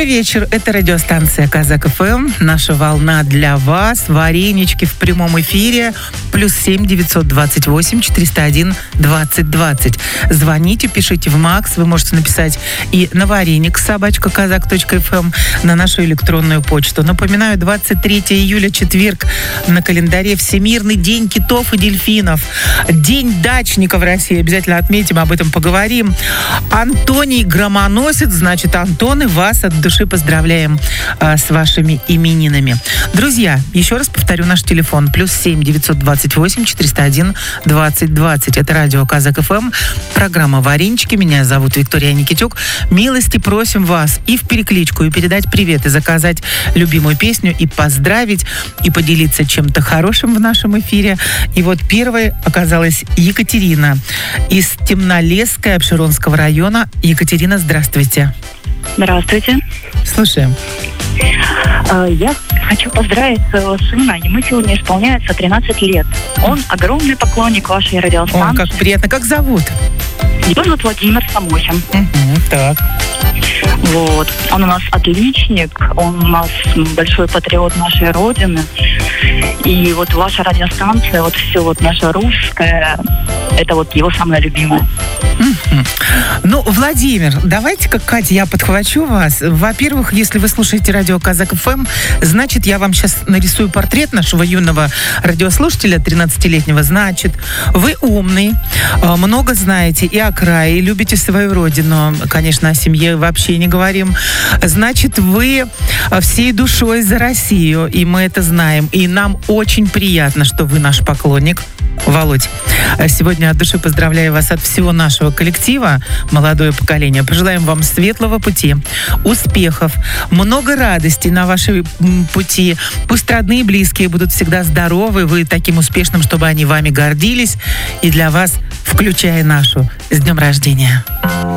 Добрый вечер. Это радиостанция Казак ФМ. Наша волна для вас. Варенички в прямом эфире. +7 928 401 20 20. Звоните, пишите в МАКС. Вы можете написать и на вареник@казак.фм, на нашу электронную почту. Напоминаю, 23 июля, четверг, на календаре Всемирный день китов и дельфинов. День дачника в России. Обязательно отметим, об этом поговорим. Антоний Громоносец, значит, Антон, и вас от души поздравляем с вашими именинами. Друзья, еще раз повторю наш телефон. +7 928 401 20 20. Это радио Казак ФМ. Программа «Варенички». Меня зовут Виктория Никитюк. Милости просим вас и в перекличку, и передать привет, и заказать любимую песню, и поздравить, и поделиться чем-то хорошим в нашем эфире. И вот первой оказалась Екатерина из Темнолесской Обширонского района. Екатерина, здравствуйте. Здравствуйте. Слушаем. Я хочу поздравить своего сына. Ему сегодня исполняется 13 лет. Он огромный поклонник вашей радиостанции. О, как приятно. Как зовут? Его зовут Владимир Самохин. Так. Вот. Он у нас отличник. Он у нас большой патриот нашей Родины. И вот ваша радиостанция, вот все вот наше русское, это вот его самое любимое. Ну, Владимир, давайте, как Катя, я подхвачу вас. Во-первых, если вы слушаете радио Казак ФМ, значит, я вам сейчас нарисую портрет нашего юного радиослушателя 13-летнего. Значит, вы умный, много знаете и о крае, и любите свою родину. Конечно, о семье вообще не говорим. Значит, вы всей душой за Россию, и мы это знаем. И нам очень приятно, что вы наш поклонник. Володь, сегодня от души поздравляю вас от всего нашего коллектива, молодое поколение. Пожелаем вам светлого пути, успехов, много радости на вашем пути. Пусть родные и близкие будут всегда здоровы, вы таким успешным, чтобы они вами гордились. И для вас, включая нашу, с днем рождения.